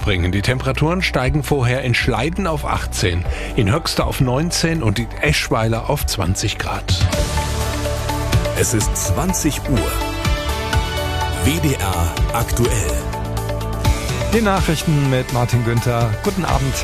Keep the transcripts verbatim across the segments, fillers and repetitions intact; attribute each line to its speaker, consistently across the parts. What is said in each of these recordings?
Speaker 1: verbringen. Die Temperaturen steigen vorher in Schleiden auf achtzehn, in Höxter auf neunzehn und in Eschweiler auf zwanzig Grad.
Speaker 2: Es ist zwanzig Uhr. W D R aktuell.
Speaker 3: Die Nachrichten mit Martin Günther. Guten Abend.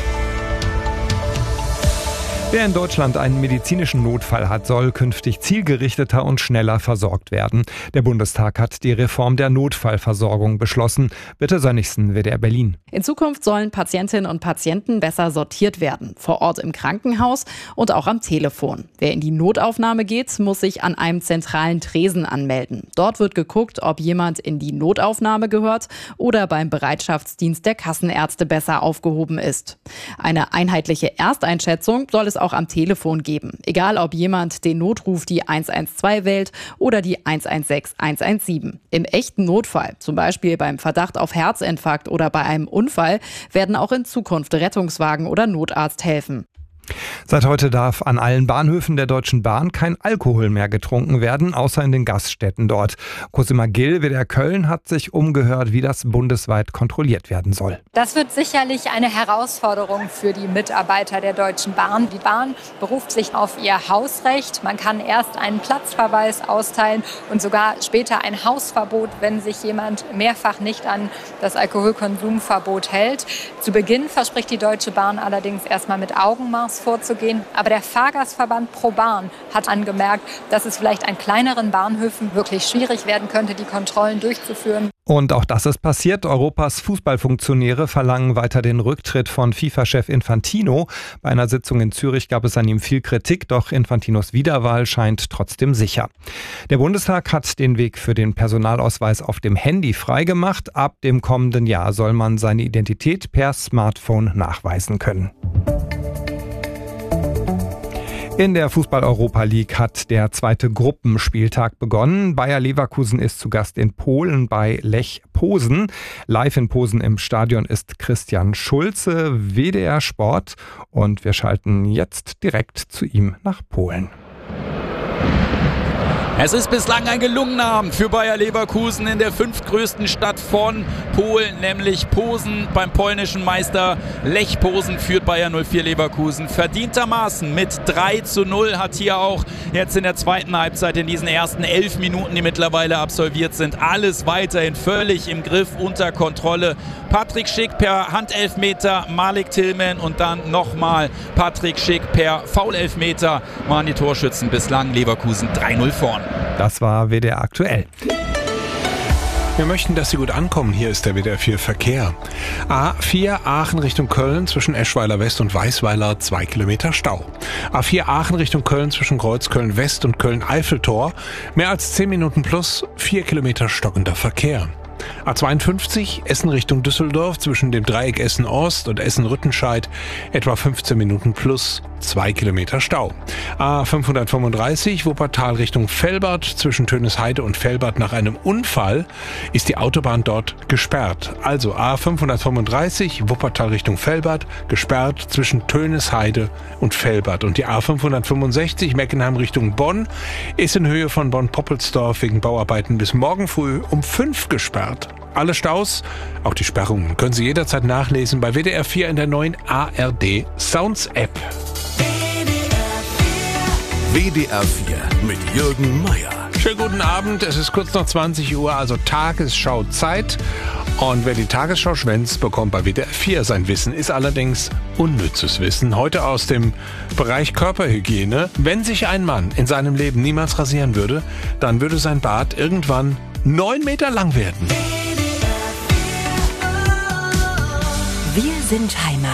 Speaker 3: Wer in Deutschland einen medizinischen Notfall hat, soll künftig zielgerichteter und schneller versorgt werden. Der Bundestag hat die Reform der Notfallversorgung beschlossen. Bitte Sönnigsen, W D R Berlin.
Speaker 4: In Zukunft sollen Patientinnen und Patienten besser sortiert werden. Vor Ort im Krankenhaus und auch am Telefon. Wer in die Notaufnahme geht, muss sich an einem zentralen Tresen anmelden. Dort wird geguckt, ob jemand in die Notaufnahme gehört oder beim Bereitschaftsdienst der Kassenärzte besser aufgehoben ist. Eine einheitliche Ersteinschätzung soll es auch am Telefon geben. Egal, ob jemand den Notruf die eins eins zwei wählt oder die eins eins sechs eins eins sieben. Im echten Notfall, zum Beispiel beim Verdacht auf Herzinfarkt oder bei einem Unfall, werden auch in Zukunft Rettungswagen oder Notarzt helfen.
Speaker 3: Seit heute darf an allen Bahnhöfen der Deutschen Bahn kein Alkohol mehr getrunken werden, außer in den Gaststätten dort. Cosima Gill, W D R Köln, hat sich umgehört, wie das bundesweit kontrolliert werden soll.
Speaker 5: Das wird sicherlich eine Herausforderung für die Mitarbeiter der Deutschen Bahn. Die Bahn beruft sich auf ihr Hausrecht. Man kann erst einen Platzverweis austeilen und sogar später ein Hausverbot, wenn sich jemand mehrfach nicht an das Alkoholkonsumverbot hält. Zu Beginn verspricht die Deutsche Bahn allerdings erstmal mit Augenmaß vorzugehen. Aber der Fahrgastverband ProBahn hat angemerkt, dass es vielleicht an kleineren Bahnhöfen wirklich schwierig werden könnte, die Kontrollen durchzuführen.
Speaker 3: Und auch das ist passiert. Europas Fußballfunktionäre verlangen weiter den Rücktritt von FIFA-Chef Infantino. Bei einer Sitzung in Zürich gab es an ihm viel Kritik, doch Infantinos Wiederwahl scheint trotzdem sicher. Der Bundestag hat den Weg für den Personalausweis auf dem Handy freigemacht. Ab dem kommenden Jahr soll man seine Identität per Smartphone nachweisen können. In der Fußball-Europa League hat der zweite Gruppenspieltag begonnen. Bayer Leverkusen ist zu Gast in Polen bei Lech Posen. Live in Posen im Stadion ist Christian Schulze, W D R Sport. Und wir schalten jetzt direkt zu ihm nach Polen.
Speaker 6: Es ist bislang ein gelungener Abend für Bayer Leverkusen in der fünftgrößten Stadt von Polen, nämlich Posen. Beim polnischen Meister Lech Posen führt Bayer null vier Leverkusen verdientermaßen mit drei zu null. Hat hier auch jetzt in der zweiten Halbzeit, in diesen ersten elf Minuten, die mittlerweile absolviert sind, alles weiterhin völlig im Griff, unter Kontrolle. Patrick Schick per Handelfmeter, Malik Tillman und dann nochmal Patrick Schick per Foulelfmeter waren die Torschützen bislang. Leverkusen drei null vorn.
Speaker 3: Das war W D R aktuell.
Speaker 1: Wir möchten, dass Sie gut ankommen. Hier ist der W D R vier Verkehr. A vier Aachen Richtung Köln zwischen Eschweiler West und Weißweiler zwei Kilometer Stau. A vier Aachen Richtung Köln zwischen Kreuzköln West und Köln-Eiffeltor mehr als zehn Minuten plus vier Kilometer stockender Verkehr. A zweiundfünfzig Essen Richtung Düsseldorf zwischen dem Dreieck Essen-Ost und Essen-Rüttenscheid etwa fünfzehn Minuten plus zwei Kilometer Stau. A fünfhundertfünfunddreißig Wuppertal Richtung Velbert zwischen Tönisheide und Velbert nach einem Unfall ist die Autobahn dort gesperrt. Also A fünfhundertfünfunddreißig Wuppertal Richtung Velbert gesperrt zwischen Tönisheide und Velbert. Und die A fünfhundertfünfundsechzig Meckenheim Richtung Bonn ist in Höhe von Bonn-Poppelsdorf wegen Bauarbeiten bis morgen früh um fünf gesperrt. Alle Staus, auch die Sperrungen, können Sie jederzeit nachlesen bei W D R vier in der neuen A R D Sounds App.
Speaker 2: W D R vier mit Jürgen Meier.
Speaker 1: Schönen guten Abend, es ist kurz nach zwanzig Uhr, also Tagesschauzeit. Und wer die Tagesschau schwänzt, bekommt bei W D R vier sein Wissen, ist allerdings unnützes Wissen. Heute aus dem Bereich Körperhygiene. Wenn sich ein Mann in seinem Leben niemals rasieren würde, dann würde sein Bart irgendwann neun Meter lang werden.
Speaker 7: Wir sind Heimat.